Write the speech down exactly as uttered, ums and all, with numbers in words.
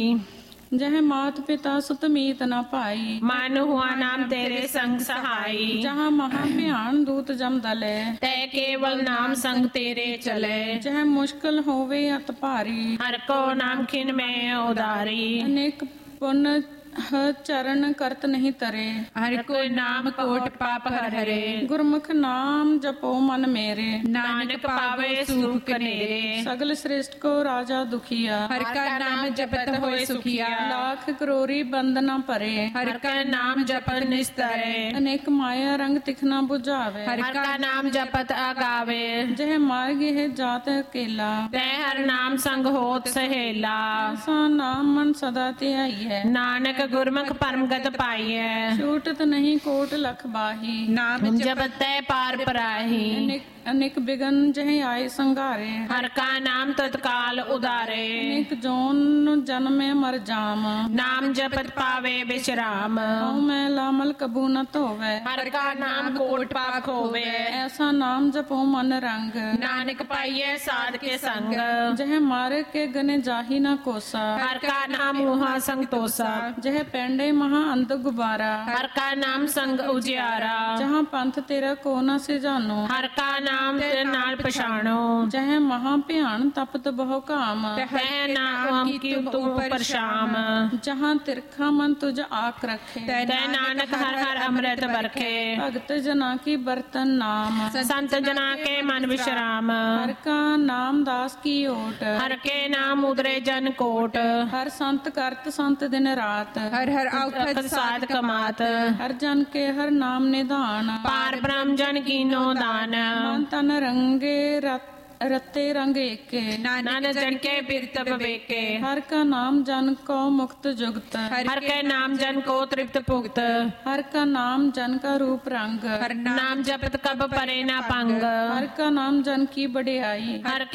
जह मात पिता सुत मीत न पाई, मन हुआ नाम तेरे संग सहाई। जहाँ महाभ्यान दूत जम दले, तय केवल नाम संग तेरे चले। जह मुश्किल होवे अत भारी, हर को नाम खिन में उदारी। अनेक पुण्य चरण करत नहीं तरे, हर को नाम कोट पाप हर हरे। गुरमुख नाम जपो मन मेरे, नानक पावे सुख कनेरे। सगल श्रेष्ठ को राजा दुखिया, हर का नाम जपत होए सुखिया। लाख करोरी बंदना परे, हर का नाम जपत निस्तरे। अनेक माया रंग तिखना बुझावे, हर का नाम जपत आगावे। जह मार्ग है जात अकेला, तय हर नाम संग होत सहेला। ऐसा नाम मन सदा त्याई है, नानक गुरमुख परमगत पाइय। छूटत नहीं कोट लख बाही, नाम जपत तय पार पराही। अनेक अनेक बिगन जह आए संगारे, हर का नाम तत्काल उदारे। अनेक जोन जन्मे मर जाम, नाम जपत पावे विश्राम। हऊँ मैं लामल कबू न धोवे, हर का नाम कोट पाप होवे। ऐसा नाम जपो मन रंग, नानक पाइये साध के संग। जह मारे के गने जाही न कोसा, हर का नाम मुहा संग तोसा। जह पेंडे महा अंध गुबारा, हर का नाम संग उजियारा। जहाँ पंथ तेरा को न से जानो, हर का नाम तेरे नाल पछाणो। जह महा भ्यान तपत बहु काम, तह नाम की तू पर शाम। जहाँ तिरखा मन तुझ आक रखे, तय नानक हर हर अमृत बरखे। भगत जना की बर्तन नाम, संत जना के मन विश्राम। हर का नाम दास की ओट, हर के नाम उदरे जन कोट। हर संत करत संत दिन रात, हर हर औखत साध कमात। हर जन के हर नाम निधान, पार ब्रह्म जन कीनो दान। मन तन रंगे रत रते रंग एके, नानक जन के बिरत विवेके। हर का नाम जन को मुक्त जुगत, हर के नाम जन को तृप्त पुगत। हर का नाम जन का रूप रंग, हर नाम जपत कब परे ना पंग। हर का नाम जन की बड़ियाई, हर